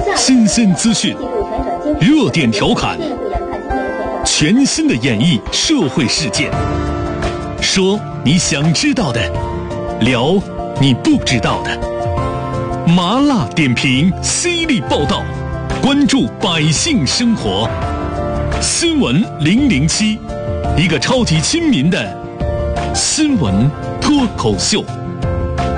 新鲜资讯，热点调侃，全新的演绎社会事件。说你想知道的，聊你不知道的。麻辣点评，犀利报道，关注百姓生活。新闻007，一个超级亲民的新闻脱口秀。